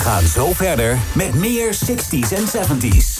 gaan zo verder met meer 60s en 70s.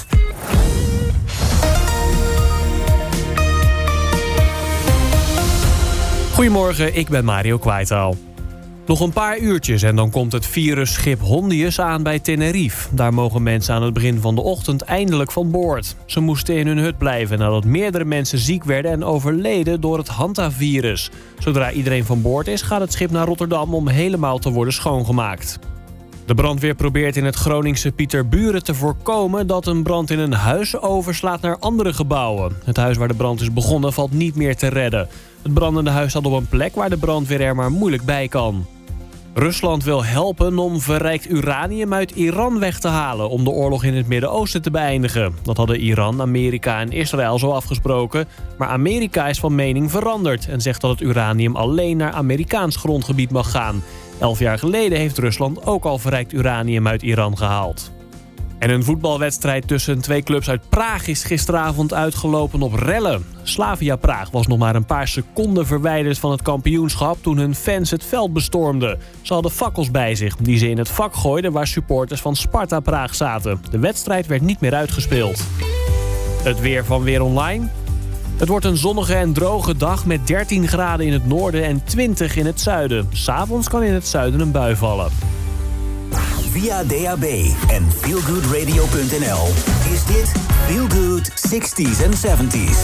Goedemorgen, ik ben Mario Kwijtaal. Nog een paar uurtjes en dan komt het virusschip Hondius aan bij Tenerife. Daar mogen mensen aan het begin van de ochtend eindelijk van boord. Ze moesten in hun hut blijven nadat meerdere mensen ziek werden en overleden door het hantavirus. Zodra iedereen van boord is, gaat het schip naar Rotterdam om helemaal te worden schoongemaakt. De brandweer probeert in het Groningse Pieterburen te voorkomen dat een brand in een huis overslaat naar andere gebouwen. Het huis waar de brand is begonnen valt niet meer te redden. Het brandende huis staat op een plek waar de brandweer er maar moeilijk bij kan. Rusland wil helpen om verrijkt uranium uit Iran weg te halen om de oorlog in het Midden-Oosten te beëindigen. Dat hadden Iran, Amerika en Israël zo afgesproken. Maar Amerika is van mening veranderd en zegt dat het uranium alleen naar Amerikaans grondgebied mag gaan. 11 jaar geleden heeft Rusland ook al verrijkt uranium uit Iran gehaald. En een voetbalwedstrijd tussen twee clubs uit Praag is gisteravond uitgelopen op rellen. Slavia Praag was nog maar een paar seconden verwijderd van het kampioenschap toen hun fans het veld bestormden. Ze hadden fakkels bij zich die ze in het vak gooiden waar supporters van Sparta Praag zaten. De wedstrijd werd niet meer uitgespeeld. Het weer van Weer Online. Het wordt een zonnige en droge dag met 13 graden in het noorden en 20 in het zuiden. 's Avonds kan in het zuiden een bui vallen. Via DAB en feelgoodradio.nl is dit Feel Good 60s en 70s.